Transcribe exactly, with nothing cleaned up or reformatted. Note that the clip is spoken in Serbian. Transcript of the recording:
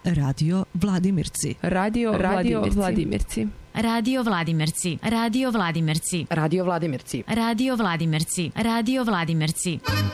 Radio Vladimirci. Radio Vladimirci. Radio Vladimirci. Radio Vladimirci. Radio Vladimirci. Radio Vladimirci. Radio Vladimirci. Radio Vladimirci.